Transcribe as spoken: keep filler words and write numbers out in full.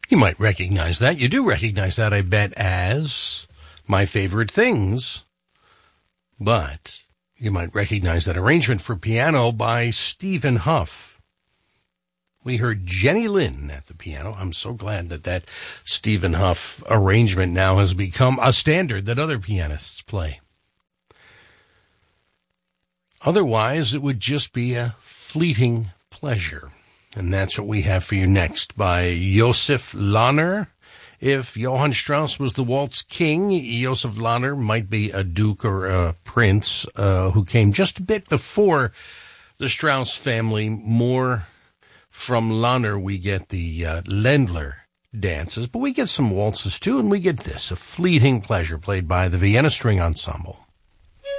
You might recognize that. You do recognize that, I bet, as My Favorite Things. But you might recognize that arrangement for piano by Stephen Huff. We heard Jenny Lynn at the piano. I'm so glad that that Stephen Huff arrangement now has become a standard that other pianists play. Otherwise, it would just be a fleeting pleasure. And that's what we have for you next by Josef Lahner. If Johann Strauss was the waltz king, Josef Lahner might be a duke or a prince uh, who came just a bit before the Strauss family. More from Lahner, we get the uh, Ländler dances, but we get some waltzes too, and we get this, a fleeting pleasure played by the Vienna String Ensemble.